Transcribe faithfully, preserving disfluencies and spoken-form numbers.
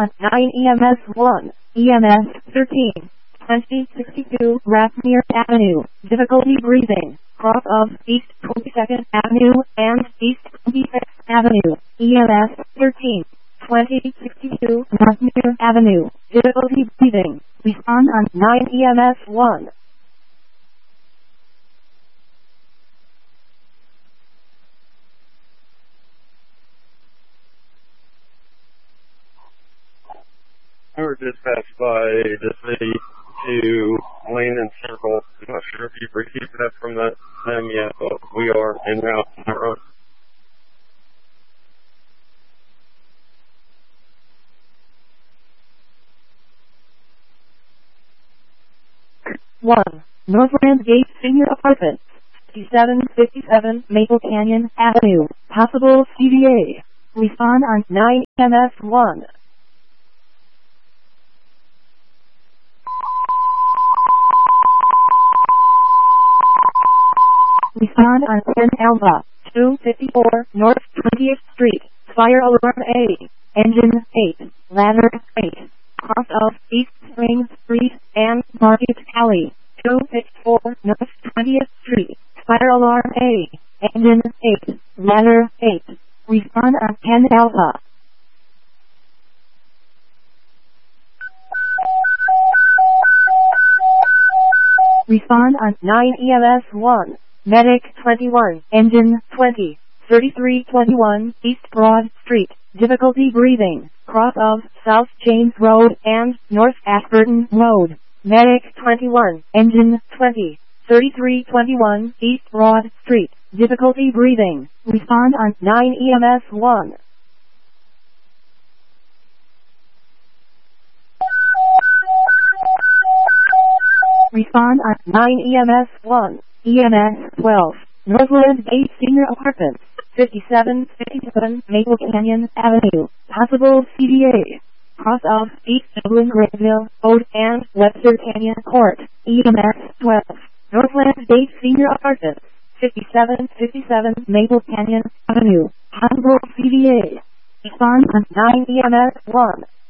on nine E M S one, E M S thirteen, twenty sixty-two Rathmere Avenue, difficulty breathing, cross of East twenty-second Avenue and East twenty-sixth Avenue, E M S thirteen, twenty sixty-two Rathmere Avenue, difficulty breathing, respond on nine E M S one. We were dispatched by the city to Lane and Circle. I'm not sure if you've received that from that, them yet, but we are en route on our own. one. Northland Gate Senior Apartments, fifty-seven fifty-seven Maple Canyon Avenue, possible C V A. Respond on nine E M S one. Respond on ten Alpha, two fifty-four North twentieth Street, fire alarm A, engine eight, ladder eight, cross of East Spring Street and Market Alley, two fifty-four North twentieth Street, fire alarm A, engine eight, ladder eight, respond on ten Alpha. Respond on nine E M S one. Medic twenty-one, engine twenty, thirty-three twenty-one East Broad Street, difficulty breathing, cross of South James Road and North Ashburton Road. Medic twenty-one, engine twenty, thirty-three twenty-one East Broad Street, difficulty breathing, respond on nine E M S one. Respond on nine E M S one. E M S twelve, Northland Gate Senior Apartments, fifty-seven fifty-seven Maple Canyon Avenue, possible C V A. Cross of East Dublin Grayville Road and Webster Canyon Court, E M S twelve, Northland Gate Senior Apartments, fifty-seven fifty-seven Maple Canyon Avenue, possible C V A. Respond on nine E M S one.